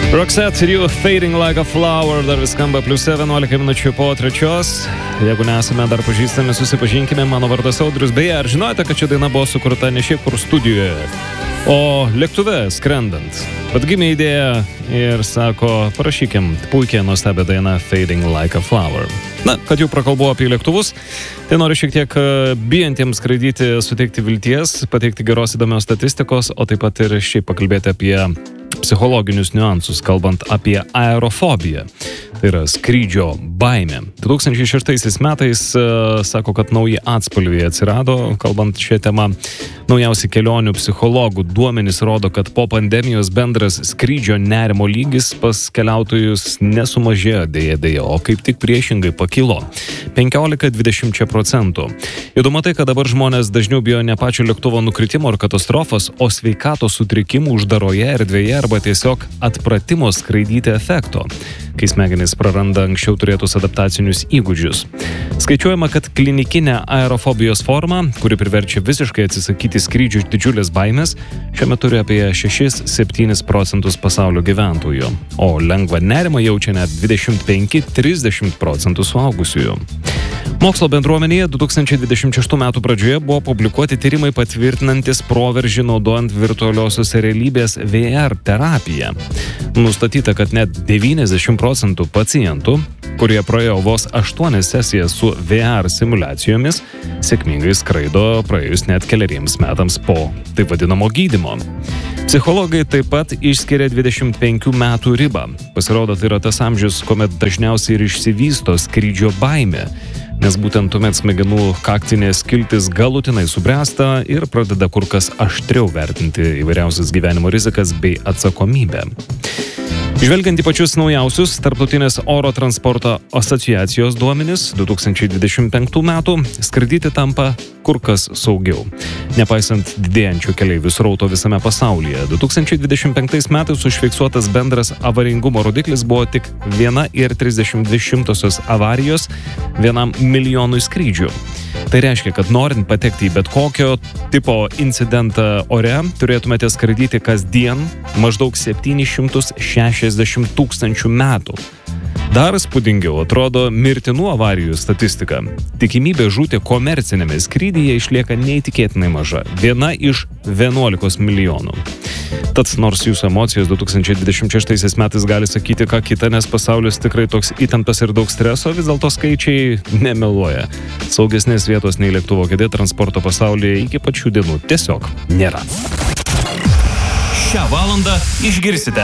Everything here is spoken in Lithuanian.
Roxette ir You Fading Like a Flower dar vis skamba pliuse 11 minučių po 3. Jeigu nesame dar pažįstami, susipažinkime. Mano vardas Audrius. Beje, ar žinote, kad ši daina buvo sukurta ne šiaip kur studijoje, o lėktuve skrendant? Pat gimė idėja ir sako, parašykim puikiai nuostabią dainą Fading Like a Flower. Na, kad jau prakalbu apie lėktuvus, tai noriu šiek tiek bijantiems skraidyti suteikti vilties, pateikti geros įdomios statistikos, o taip pat ir šiaip pakalbėti apie psichologinius niuansus, kalbant apie aerofobiją. Tai yra skrydžio baimė. 2006 metais sako, kad nauji atspalviai atsirado, kalbant šią temą. Naujausi kelionių psichologų duomenys rodo, kad po pandemijos bendras skrydžio nerimo lygis pas keliautojus nesumažėjo dėja, o kaip tik priešingai pakilo 15-20%. Įdomu tai, kad dabar žmonės dažniau bijo ne pačio lėktuvo nukritimo ar katastrofos, o sveikatos sutrikimų uždaroje erdvėje arba tiesiog atpratimo skraidyti efekto, kai smegenys praranda anksčiau turėtus adaptacinius įgūdžius. Skaičiuojama, kad klinikinė aerofobijos forma, kuri priverčia visiškai atsisakyti skrydžių didžiulės baimės, šiuo metu turi apie 6-7% pasaulio gyventojų, o lengvą nerimą jaučia net 25-30% suaugusiųjų. Mokslo bendruomenėje 2026 metų pradžioje buvo publikuoti tyrimai patvirtinantis proveržį naudojant virtualiosios realybės VR terapiją. Nustatyta, kad net 90% pacientų, kurie praėjo vos 8 sesijas su VR simulacijomis, sėkmingai skraido praėjus net 4 metams po taip vadinamo gydymo. Psichologai taip pat išskiria 25 metų ribą. Pasirodo, tai yra tas amžius, kuomet dažniausiai ir išsivysto skrydžio baimė, nes būtent tuomet smegenų kaktinė skiltis galutinai subręsta ir pradeda kur kas aštriau vertinti įvairiausias gyvenimo rizikas bei atsakomybę. Žvelgiant į pačius naujausius Tarptautinės oro transporto asociacijos duomenis 2025 metų, skraidyti tampa kur kas saugiau. Nepaisant didėjančių keleivių srauto visame pasaulyje, 2025 metais užfiksuotas bendras avaringumo rodiklis buvo tik 1,32 avarijos 1 milijonui skrydžių. Tai reiškia, kad norint patekti į bet kokio tipo incidentą ore, turėtumėte skraidyti kasdien maždaug 760 tūkstančių metų. Dar spūdingiau atrodo mirtinų avarijų statistika. Tikimybė žūti komercinėme skrydyje išlieka neįtikėtinai maža. 1 iš 11 milijonų. Tad nors jūsų emocijos 2026 metais gali sakyti ką kitą, nes pasaulis tikrai toks įtemptas ir daug streso, vis dėlto skaičiai nemeluoja. Saugesnės vietos nei lėktuvo kėdė transporto pasaulyje iki pačių dienų tiesiog nėra. Šią valandą išgirsite